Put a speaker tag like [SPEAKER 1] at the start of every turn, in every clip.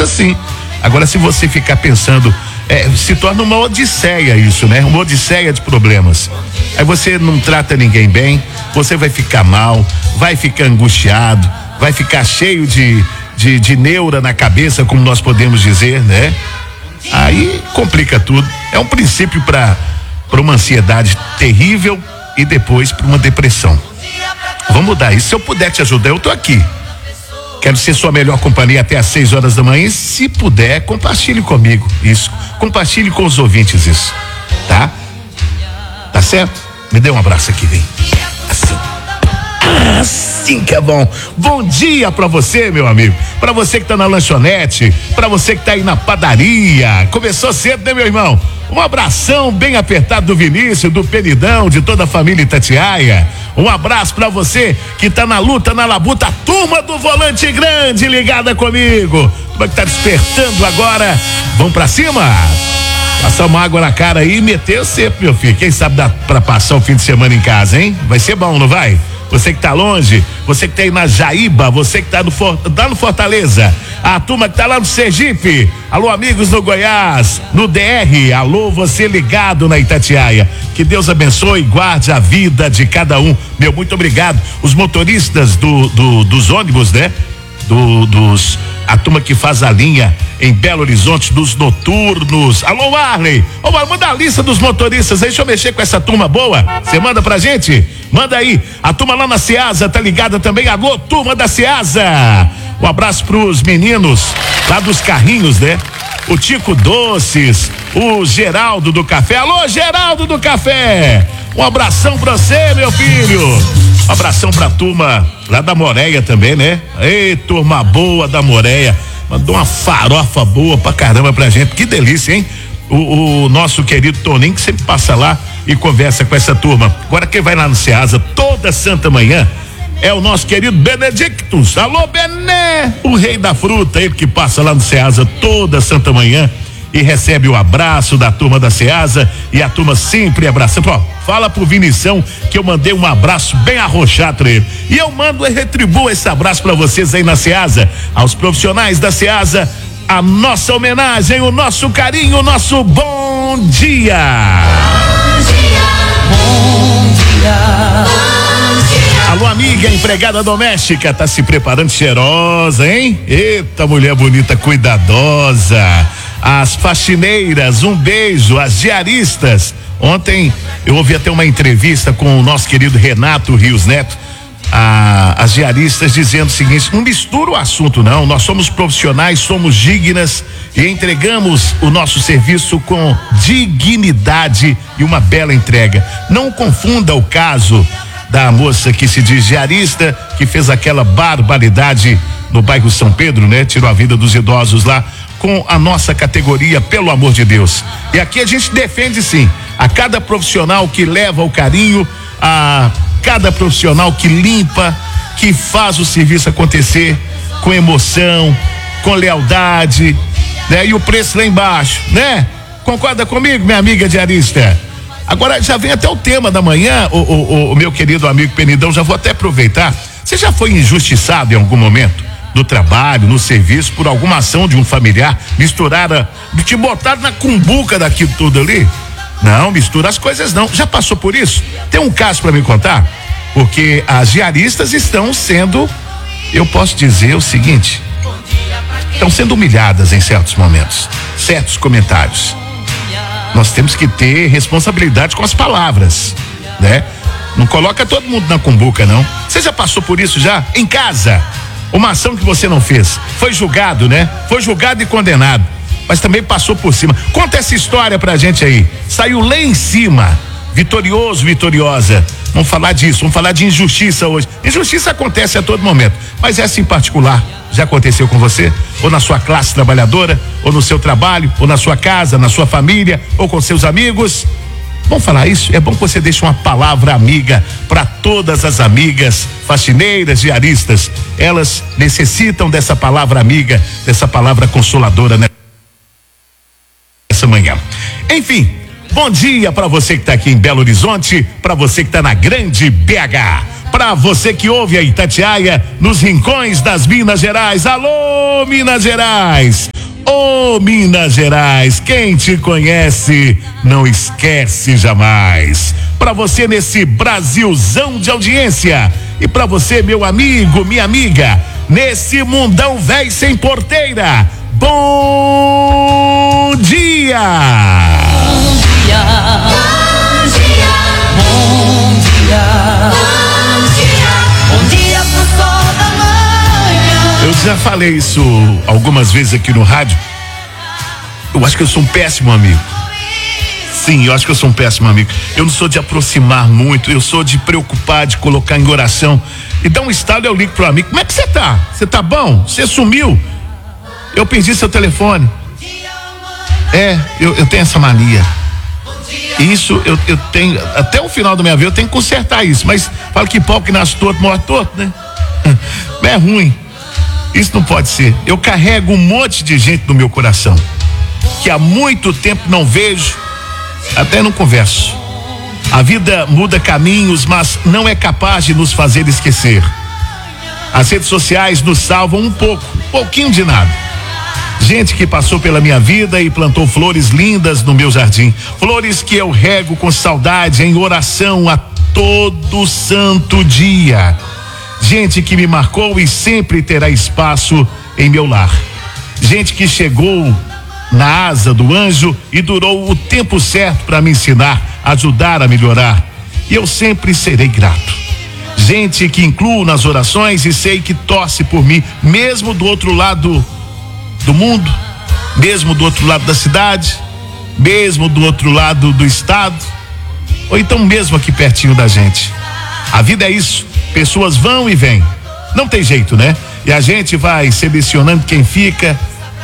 [SPEAKER 1] assim. Agora, se você ficar pensando, se torna uma odisseia isso, né? Uma odisseia de problemas. Aí você não trata ninguém bem, você vai ficar mal, vai ficar angustiado, vai ficar cheio de neura na cabeça, como nós podemos dizer, né? Aí complica tudo. É um princípio para uma ansiedade terrível e depois para uma depressão. Vamos mudar isso. Se eu puder te ajudar, eu tô aqui. Quero ser sua melhor companhia até às 6 horas da manhã. E se puder, compartilhe comigo isso. Compartilhe com os ouvintes isso. Tá? Tá certo? Me dê um abraço aqui, vem. Assim. Assim que é bom. Bom dia pra você, meu amigo. Pra você que tá na lanchonete, pra você que tá aí na padaria. Começou cedo, né, meu irmão? Um abração bem apertado do Vinícius, do Penidão, de toda a família Itatiaia. Um abraço pra você que tá na luta, na labuta, a turma do Volante Grande ligada comigo. Turma que tá despertando agora. Vamos pra cima? Passar uma água na cara aí e meter sempre, meu filho. Quem sabe dá pra passar o fim de semana em casa, hein? Vai ser bom, não vai? Você que tá longe, você que tá aí na Jaíba, você que tá no Fortaleza, a turma que tá lá no Sergipe, alô amigos do Goiás, no DR, alô você ligado na Itatiaia, que Deus abençoe e guarde a vida de cada um, meu, muito obrigado, os motoristas dos ônibus, né? A turma que faz a linha em Belo Horizonte, dos noturnos. Alô, Arley. Ô, manda a lista dos motoristas aí, deixa eu mexer com essa turma boa. Você manda pra gente? Manda aí. A turma lá na Ceasa tá ligada também. Alô, turma da Ceasa. Um abraço pros meninos lá dos carrinhos, né? O Tico Doces, o Geraldo do Café. Alô, Geraldo do Café. Um abração pra você, meu filho. Um abração pra turma lá da Moreia também, né? Ei, turma boa da Moreia. Mandou uma farofa boa pra caramba pra gente. Que delícia, hein? O nosso querido Toninho, que sempre passa lá e conversa com essa turma. Agora quem vai lá no Ceasa toda santa manhã é o nosso querido Benedictus. Alô, Bené, o rei da fruta, ele que passa lá no Ceasa toda santa manhã e recebe o abraço da turma da Ceasa e a turma sempre abraçando. Ó, fala pro Vinição que eu mandei um abraço bem arrochado pra ele. E eu mando e retribuo esse abraço pra vocês aí na Ceasa, aos profissionais da Ceasa, a nossa homenagem, o nosso carinho, o nosso bom dia. Bom dia. Bom dia. Bom dia. Alô, amiga, empregada doméstica, tá se preparando cheirosa, hein? Eita, mulher bonita, cuidadosa. As faxineiras, um beijo, as diaristas. Ontem eu ouvi até uma entrevista com o nosso querido Renato Rios Neto, as diaristas dizendo o seguinte: não mistura o assunto não, nós somos profissionais, somos dignas e entregamos o nosso serviço com dignidade e uma bela entrega. Não confunda o caso da moça que se diz diarista, que fez aquela barbaridade no bairro São Pedro, né? Tirou a vida dos idosos lá, com a nossa categoria, pelo amor de Deus. E aqui a gente defende sim a cada profissional que leva o carinho, a cada profissional que limpa, que faz o serviço acontecer com emoção, com lealdade, né? E o preço lá embaixo, né? Concorda comigo, minha amiga diarista? Agora já vem até o tema da manhã, o meu querido amigo Penidão, já vou até aproveitar. Você já foi injustiçado em algum momento? No trabalho, no serviço, por alguma ação de um familiar, te botaram na cumbuca daquilo tudo ali? Não, mistura as coisas não. Já passou por isso? Tem um caso para me contar? Porque as diaristas estão sendo, eu posso dizer o seguinte, estão sendo humilhadas em certos momentos, certos comentários. Nós temos que ter responsabilidade com as palavras, né? Não coloca todo mundo na cumbuca, não. Você já passou por isso já? Em casa? Uma ação que você não fez, foi julgado, né? Foi julgado e condenado, mas também passou por cima. Conta essa história pra gente aí. Saiu lá em cima, vitorioso, vitoriosa. Vamos falar disso, vamos falar de injustiça hoje. Injustiça acontece a todo momento, mas essa em particular já aconteceu com você? Ou na sua classe trabalhadora, ou no seu trabalho, ou na sua casa, na sua família, ou com seus amigos? Vamos falar isso? É bom que você deixe uma palavra amiga para todas as amigas faxineiras, diaristas. Elas necessitam dessa palavra amiga, dessa palavra consoladora nessa manhã. Enfim, bom dia para você que está aqui em Belo Horizonte, para você que está na grande BH. Para você que ouve a Itatiaia nos rincões das Minas Gerais. Alô, Minas Gerais! Ô, Minas Gerais, quem te conhece não esquece jamais. Para você nesse Brasilzão de audiência e para você, meu amigo, minha amiga, nesse mundão véi sem porteira. Bom dia!
[SPEAKER 2] Bom dia! Bom dia! Bom dia! Bom dia pro sol da manhã.
[SPEAKER 1] Eu já falei isso algumas vezes aqui no rádio. Eu acho que eu sou um péssimo amigo. Sim, eu acho que eu sou um péssimo amigo. Eu não sou de aproximar muito, eu sou de preocupar, de colocar em oração. E dá um estalo, eu ligo pro amigo. Como é que você tá? Você tá bom? Você sumiu? Eu perdi seu telefone. Eu tenho essa mania. Isso eu tenho, até o final da minha vida eu tenho que consertar isso. Mas falo que pau que nasce torto, morre torto, né? É ruim. Isso não pode ser. Eu carrego um monte de gente no meu coração que há muito tempo não vejo, até não converso. A vida muda caminhos, mas não é capaz de nos fazer esquecer. As redes sociais nos salvam um pouquinho de nada. Gente que passou pela minha vida e plantou flores lindas no meu jardim. Flores que eu rego com saudade em oração a todo santo dia. Gente que me marcou e sempre terá espaço em meu lar. Gente que chegou na asa do anjo e durou o tempo certo para me ensinar, ajudar a melhorar. E eu sempre serei grato. Gente que incluo nas orações e sei que torce por mim, mesmo do outro lado do mundo, mesmo do outro lado da cidade, mesmo do outro lado do estado, ou então mesmo aqui pertinho da gente. A vida é isso, pessoas vão e vêm, não tem jeito, né? E a gente vai selecionando quem fica,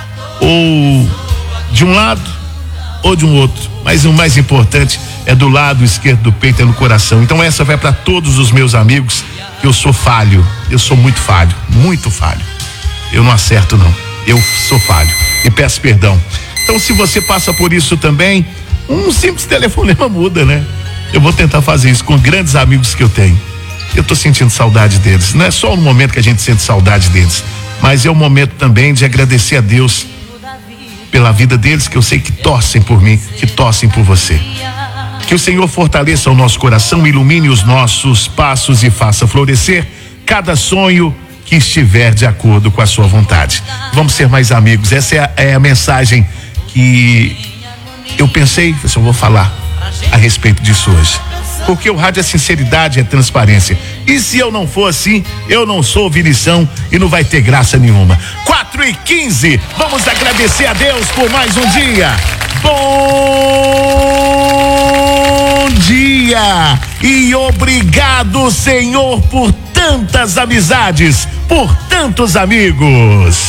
[SPEAKER 1] ou de um lado ou de um outro, mas o mais importante é do lado esquerdo do peito, é no coração. Então essa vai para todos os meus amigos, que eu sou falho, eu sou muito falho, eu não acerto não, eu sou falho e peço perdão. Então se você passa por isso também, um simples telefonema muda, né? Eu vou tentar fazer isso com grandes amigos que eu tenho. Eu tô sentindo saudade deles, não é só no momento que a gente sente saudade deles, mas é o momento também de agradecer a Deus pela vida deles, que eu sei que torcem por mim, que torcem por você. Que o Senhor fortaleça o nosso coração, ilumine os nossos passos e faça florescer cada sonho que estiver de acordo com a sua vontade. Vamos ser mais amigos. Essa é a mensagem que eu pensei, eu vou falar a respeito disso hoje. Porque o rádio é sinceridade, é transparência. E se eu não for assim, eu não sou Vinição e não vai ter graça nenhuma. 4h15, vamos agradecer a Deus por mais um dia. Bom dia e obrigado, Senhor, por tantas amizades, por tantos amigos.